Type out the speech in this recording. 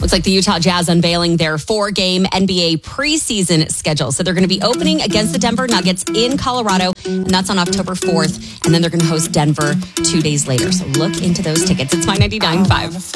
Looks like the Utah Jazz unveiling their 4-game NBA preseason schedule. So they're going to be opening against the Denver Nuggets in Colorado, and that's on October 4th. And then they're going to host Denver 2 days later. So look into those tickets. It's My 99.5.